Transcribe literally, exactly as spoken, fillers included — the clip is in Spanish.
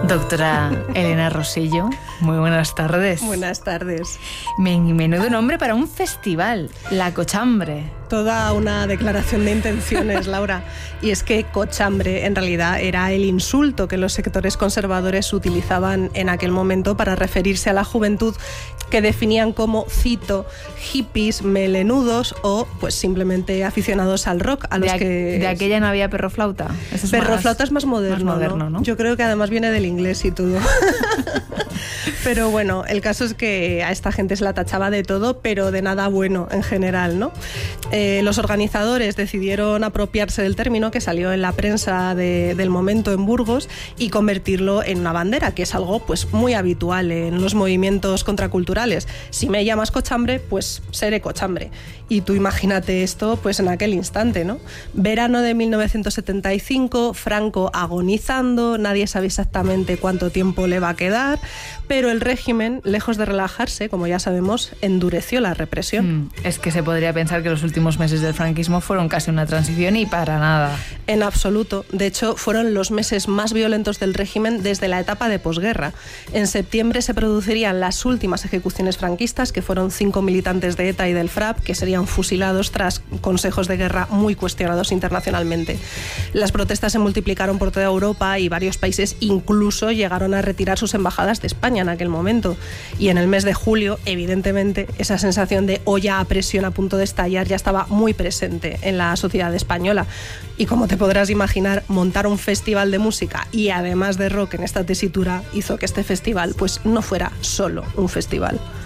Doctora Elena Rosillo, muy buenas tardes. Buenas tardes. Menudo nombre para un festival, La Cochambre. Toda una declaración de intenciones, Laura. Y es que cochambre en realidad era el insulto que los sectores conservadores utilizaban en aquel momento para referirse a la juventud, que definían como, cito, hippies, melenudos o pues simplemente aficionados al rock. A los de, que de aquella no había perroflauta. Es perroflauta es más moderno, más moderno, ¿no? ¿no? Yo creo que además viene del inglés y todo. Pero bueno, el caso es que a esta gente se la tachaba de todo, pero de nada bueno en general, ¿no? Eh, los organizadores decidieron apropiarse del término que salió en la prensa de, del momento en Burgos y convertirlo en una bandera, que es algo pues muy habitual en los movimientos contraculturales. Si me llamas cochambre, pues seré cochambre. Y tú imagínate esto pues en aquel instante, ¿no? Verano de mil novecientos setenta y cinco, Franco agonizando, nadie sabe exactamente cuánto tiempo le va a quedar, pero el régimen, lejos de relajarse, como ya sabemos, endureció la represión. Mm, es que se podría pensar que los últimos meses del franquismo fueron casi una transición y para nada. En absoluto. De hecho, fueron los meses más violentos del régimen desde la etapa de posguerra. En septiembre se producirían las últimas ejecuciones franquistas, que fueron cinco militantes de ETA y del FRAP, que serían fusilados tras consejos de guerra muy cuestionados internacionalmente. Las protestas se multiplicaron por toda Europa y varios países incluso llegaron a retirar sus embajadas de España en aquel momento. Y en el mes de julio, evidentemente, esa sensación de olla a presión a punto de estallar ya estaba muy presente en la sociedad española. Y como te podrás imaginar, montar un festival de música y además de rock en esta tesitura hizo que este festival pues no fuera solo un festival.